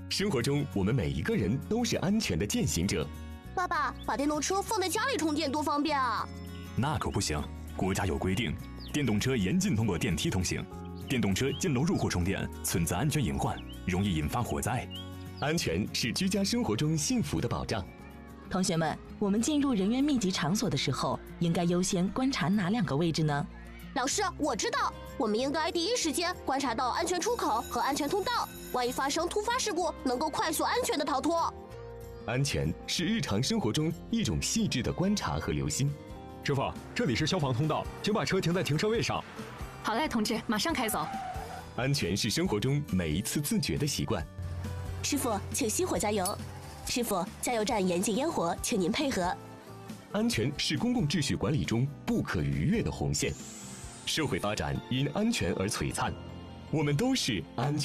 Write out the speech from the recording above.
生活中，我们每一个人都是安全的践行者。 爸爸，把电动车放在家里充电多方便啊！ 那可不行，国家有规定，电动车严禁通过电梯通行，电动车进楼入户充电存在安全隐患，容易引发火灾。 安全是居家生活中幸福的保障。 同学们，我们进入人员密集场所的时候，应该优先观察哪2个位置呢？ 老师，我知道，我们应该第一时间观察到安全出口和安全通道，万一发生突发事故，能够快速安全的逃脱。 安全是日常生活中一种细致的观察和留心。 师傅，这里是消防通道，请把车停在停车位上。 好嘞，同志，马上开走。 安全是生活中每一次自觉的习惯。 师傅，请熄火加油。师傅，加油站严禁烟火，请您配合。 安全是公共秩序管理中不可逾越的红线。社会发展因安全而璀璨，我们都是安全